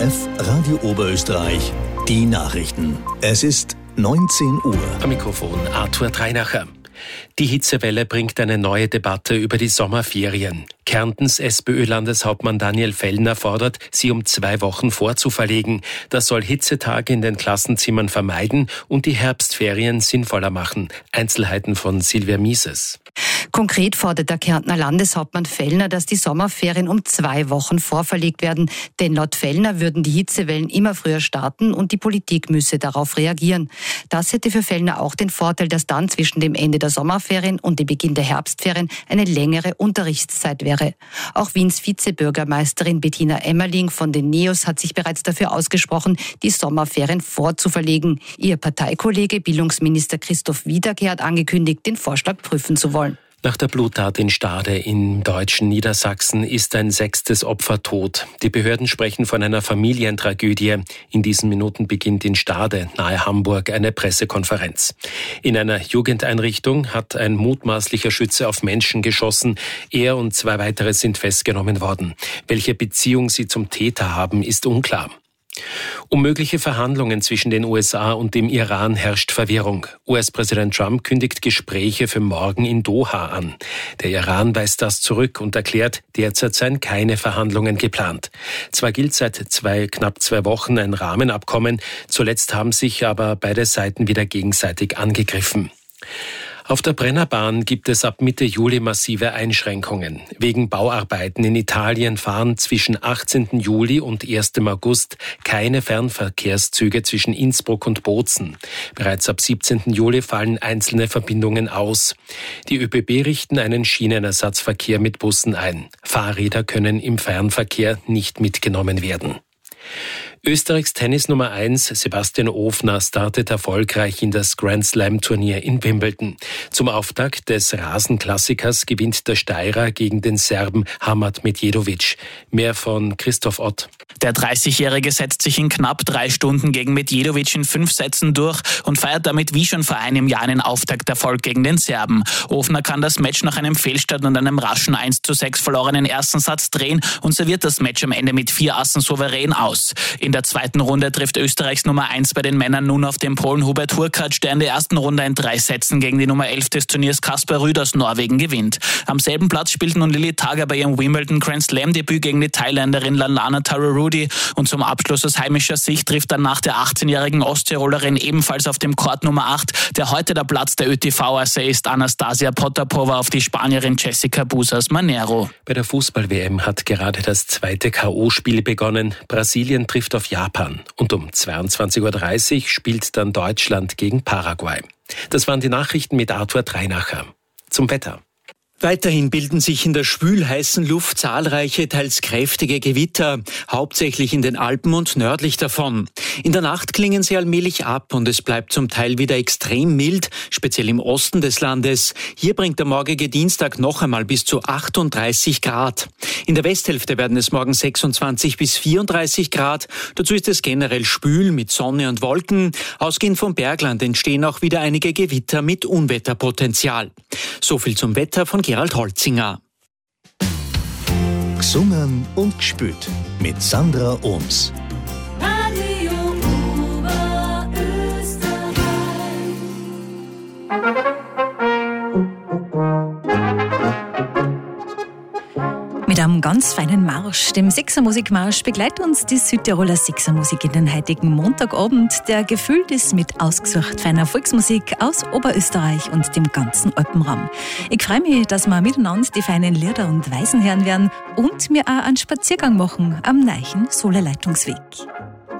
ORF Radio Oberösterreich, die Nachrichten. Es ist 19 Uhr. Am Mikrofon Arthur Dreinacher. Die Hitzewelle bringt eine neue Debatte über die Sommerferien. Kärntens SPÖ-Landeshauptmann Daniel Fellner fordert, sie um 2 Wochen vorzuverlegen. Das soll Hitzetage in den Klassenzimmern vermeiden und die Herbstferien sinnvoller machen. Einzelheiten von Silvia Mieses. Konkret fordert der Kärntner Landeshauptmann Fellner, dass die Sommerferien um 2 Wochen vorverlegt werden. Denn laut Fellner würden die Hitzewellen immer früher starten und die Politik müsse darauf reagieren. Das hätte für Fellner auch den Vorteil, dass dann zwischen dem Ende der Sommerferien und dem Beginn der Herbstferien eine längere Unterrichtszeit wäre. Auch Wiens Vizebürgermeisterin Bettina Emmerling von den NEOS hat sich bereits dafür ausgesprochen, die Sommerferien vorzuverlegen. Ihr Parteikollege Bildungsminister Christoph Wiederkehr hat angekündigt, den Vorschlag prüfen zu wollen. Nach der Bluttat in Stade im deutschen Niedersachsen ist ein 6. Opfer tot. Die Behörden sprechen von einer Familientragödie. In diesen Minuten beginnt in Stade, nahe Hamburg, eine Pressekonferenz. In einer Jugendeinrichtung hat ein mutmaßlicher Schütze auf Menschen geschossen. Er und 2 weitere sind festgenommen worden. Welche Beziehung sie zum Täter haben, ist unklar. Um mögliche Verhandlungen zwischen den USA und dem Iran herrscht Verwirrung. US-Präsident Trump kündigt Gespräche für morgen in Doha an. Der Iran weist das zurück und erklärt, derzeit seien keine Verhandlungen geplant. Zwar gilt seit knapp 2 Wochen ein Rahmenabkommen, zuletzt haben sich aber beide Seiten wieder gegenseitig angegriffen. Auf der Brennerbahn gibt es ab Mitte Juli massive Einschränkungen. Wegen Bauarbeiten in Italien fahren zwischen 18. Juli und 1. August keine Fernverkehrszüge zwischen Innsbruck und Bozen. Bereits ab 17. Juli fallen einzelne Verbindungen aus. Die ÖBB richten einen Schienenersatzverkehr mit Bussen ein. Fahrräder können im Fernverkehr nicht mitgenommen werden. Österreichs Tennis Nummer 1 Sebastian Ofner startet erfolgreich in das Grand Slam Turnier in Wimbledon. Zum Auftakt des Rasenklassikers gewinnt der Steirer gegen den Serben Hamad Medjedovic. Mehr von Christoph Ott. Der 30-Jährige setzt sich in knapp 3 Stunden gegen Medjedovic in 5 Sätzen durch und feiert damit wie schon vor einem Jahr einen Auftakterfolg gegen den Serben. Ofner kann das Match nach einem Fehlstart und einem raschen 1:6 verlorenen ersten Satz drehen und serviert das Match am Ende mit 4 Assen souverän aus. In der zweiten Runde trifft Österreichs Nummer 1 bei den Männern nun auf den Polen Hubert Hurkacz, der in der ersten Runde in 3 Sätzen gegen die Nummer 11 des Turniers Kasper Ruud aus Norwegen gewinnt. Am selben Platz spielt nun Lili Tager bei ihrem Wimbledon Grand Slam Debüt gegen die Thailänderin Lalana Tarurudi und zum Abschluss aus heimischer Sicht trifft dann nach der 18-jährigen Osttirolerin ebenfalls auf dem Court Nummer 8, der heute der Platz der ÖTV-Asse ist, Anastasia Potapova auf die Spanierin Jessica Busas Manero. Bei der Fußball-WM hat gerade das 2. K.O.-Spiel begonnen. Brasilien trifft auf Japan. Und um 22:30 Uhr spielt dann Deutschland gegen Paraguay. Das waren die Nachrichten mit Arthur Dreinacher. Zum Wetter. Weiterhin bilden sich in der schwül-heißen Luft zahlreiche, teils kräftige Gewitter, hauptsächlich in den Alpen und nördlich davon. In der Nacht klingen sie allmählich ab und es bleibt zum Teil wieder extrem mild, speziell im Osten des Landes. Hier bringt der morgige Dienstag noch einmal bis zu 38 Grad. In der Westhälfte werden es morgen 26 bis 34 Grad. Dazu ist es generell schwül mit Sonne und Wolken. Ausgehend vom Bergland entstehen auch wieder einige Gewitter mit Unwetterpotenzial. So viel zum Wetter von Gerald Holzinger. Gesungen und gespürt mit Sandra Ohms. Radio Oberösterreich. Mit einem ganz feinen Marsch, dem Sechsermusikmarsch, begleitet uns die Südtiroler Sechsermusik in den heutigen Montagabend, der gefüllt ist mit ausgesucht feiner Volksmusik aus Oberösterreich und dem ganzen Alpenraum. Ich freue mich, dass wir miteinander die feinen Lieder und Weisen hören werden und mir auch einen Spaziergang machen am neuen Soleleitungsweg.